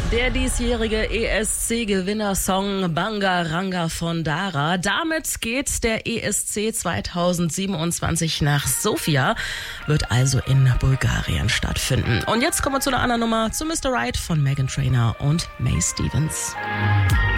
Der diesjährige ESC-Gewinnersong Banga Ranga von Dara. Damit geht der ESC 2027 nach Sofia, wird also in Bulgarien stattfinden. Und jetzt kommen wir zu einer anderen Nummer, zu Mr. Right von Meghan Trainor und Mae Stevens.